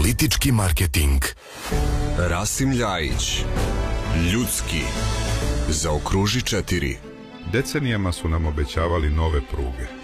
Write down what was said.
Politički marketing. Rasim Ljajić. Ljudski. Zaokruži 4. Decenijama su nam obećavali nove pruge.